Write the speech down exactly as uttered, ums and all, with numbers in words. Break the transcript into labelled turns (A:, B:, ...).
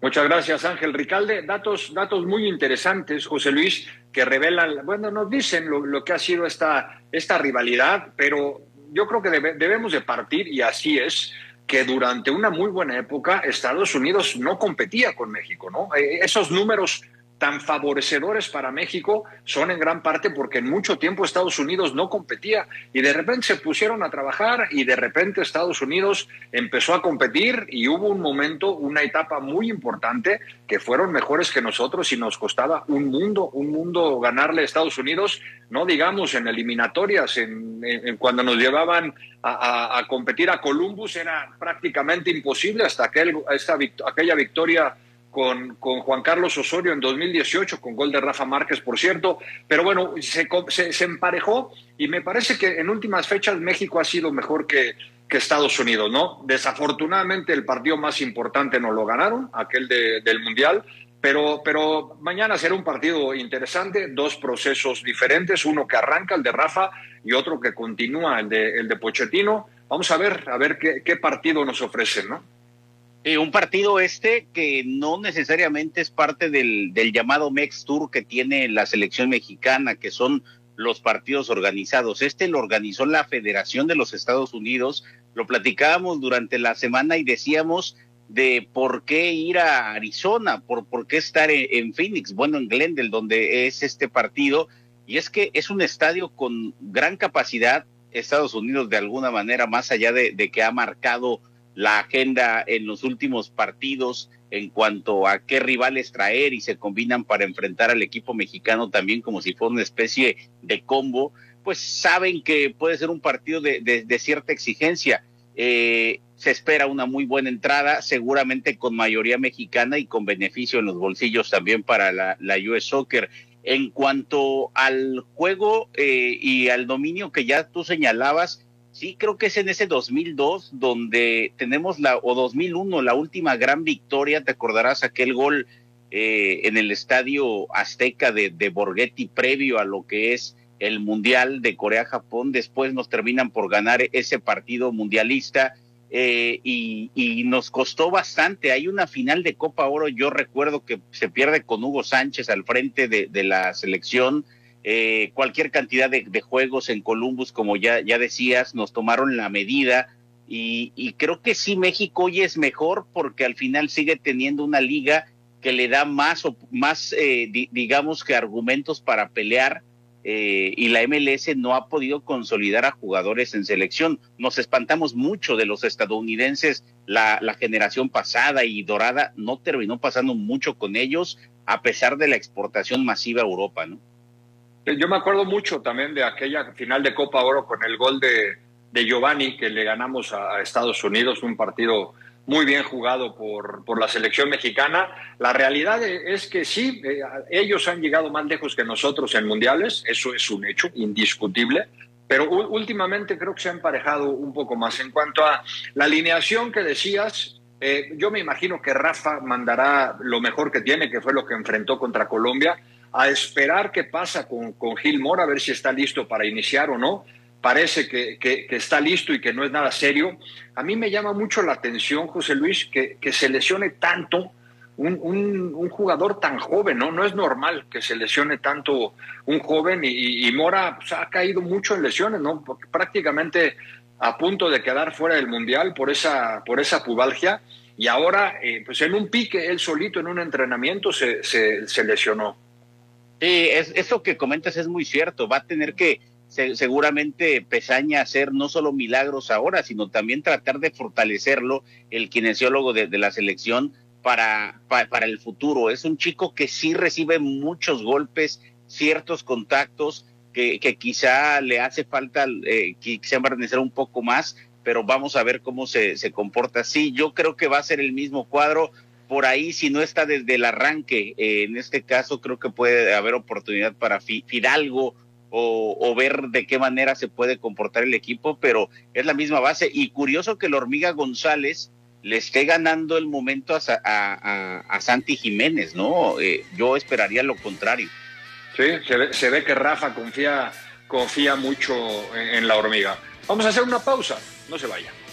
A: Muchas gracias, Ángel Ricalde. Datos, datos muy interesantes, José Luis, que revelan, bueno, nos dicen lo, lo que ha sido esta, esta rivalidad, pero yo creo que debe, debemos de partir, y así es, que durante una muy buena época Estados Unidos no competía con México, ¿no? Eh, esos números tan favorecedores para México son en gran parte porque en mucho tiempo Estados Unidos no competía y de repente se pusieron a trabajar y de repente Estados Unidos empezó a competir y hubo un momento, una etapa muy importante que fueron mejores que nosotros y nos costaba un mundo, un mundo ganarle a Estados Unidos, no digamos en eliminatorias, en, en, en cuando nos llevaban a, a, a competir a Columbus era prácticamente imposible hasta aquel, esta, aquella victoria Con, con Juan Carlos Osorio en dos mil dieciocho, con gol de Rafa Márquez, por cierto, pero bueno, se, se, se emparejó y me parece que en últimas fechas México ha sido mejor que, que Estados Unidos, ¿no? Desafortunadamente el partido más importante no lo ganaron, aquel de, del Mundial, pero, pero mañana será un partido interesante, dos procesos diferentes, uno que arranca, el de Rafa, y otro que continúa, el de, el de Pochettino. Vamos a ver, a ver qué, qué partido nos ofrecen, ¿no?
B: Eh, un partido este que no necesariamente es parte del, del llamado Mex Tour que tiene la selección mexicana, que son los partidos organizados. Este lo organizó la Federación de los Estados Unidos, lo platicábamos durante la semana y decíamos de por qué ir a Arizona, por, por qué estar en, en Phoenix, bueno, en Glendale, donde es este partido, y es que es un estadio con gran capacidad. Estados Unidos de alguna manera, más allá de, de que ha marcado la agenda en los últimos partidos en cuanto a qué rivales traer y se combinan para enfrentar al equipo mexicano también como si fuera una especie de combo, pues saben que puede ser un partido de, de, de cierta exigencia. Eh, se espera una muy buena entrada, seguramente con mayoría mexicana y con beneficio en los bolsillos también para la, la U S Soccer. En cuanto al juego eh, y al dominio que ya tú señalabas, sí, creo que es en ese dos mil dos donde tenemos la, o dos mil uno, la última gran victoria. Te acordarás aquel gol eh, en el Estadio Azteca de, de Borghetti previo a lo que es el Mundial de Corea-Japón. Después nos terminan por ganar ese partido mundialista eh, y, y nos costó bastante. Hay una final de Copa Oro, yo recuerdo que se pierde con Hugo Sánchez al frente de, de la selección. Eh, cualquier cantidad de, de juegos en Columbus, como ya, ya decías, nos tomaron la medida y, y creo que sí, México hoy es mejor porque al final sigue teniendo una liga que le da más, más eh, di, digamos que argumentos para pelear eh, y la M L S no ha podido consolidar a jugadores en selección. Nos espantamos mucho de los estadounidenses, la, la generación pasada y dorada no terminó pasando mucho con ellos a pesar de la exportación masiva a Europa, ¿no?
A: Yo me acuerdo mucho también de aquella final de Copa Oro con el gol de, de Giovanni que le ganamos a, a Estados Unidos, un partido muy bien jugado por, por la selección mexicana. La realidad es que sí, eh, ellos han llegado más lejos que nosotros en mundiales, eso es un hecho indiscutible, pero últimamente creo que se ha emparejado un poco más. En cuanto a la alineación que decías, eh, yo me imagino que Rafa mandará lo mejor que tiene, que fue lo que enfrentó contra Colombia, a esperar qué pasa con, con Gil Mora, a ver si está listo para iniciar o no. Parece que, que, que está listo y que no es nada serio. A mí me llama mucho la atención, José Luis, que, que se lesione tanto un, un, un jugador tan joven, ¿no? No es normal que se lesione tanto un joven y, y Mora pues, ha caído mucho en lesiones, ¿no? Porque prácticamente a punto de quedar fuera del Mundial por esa, por esa pubalgia y ahora, eh, pues en un pique, él solito en un entrenamiento se, se, se lesionó.
B: Sí, es, eso que comentas es muy cierto. Va a tener que se, seguramente Pesaña hacer no solo milagros ahora, sino también tratar de fortalecerlo, el kinesiólogo de, de la selección, para, para, para el futuro. Es un chico que sí recibe muchos golpes, ciertos contactos, que, que quizá le hace falta, eh, quizá embarnecer un poco más, pero vamos a ver cómo se, se comporta. Sí, yo creo que va a ser el mismo cuadro. Por ahí, si no está desde el arranque, eh, en este caso creo que puede haber oportunidad para Fidalgo o, o ver de qué manera se puede comportar el equipo, pero es la misma base. Y curioso que el Hormiga González le esté ganando el momento a, a, a, a Santi Jiménez, ¿no? Eh, yo esperaría lo contrario.
A: Sí, se ve, se ve que Rafa confía, confía mucho en, en la Hormiga. Vamos a hacer una pausa, no se vaya.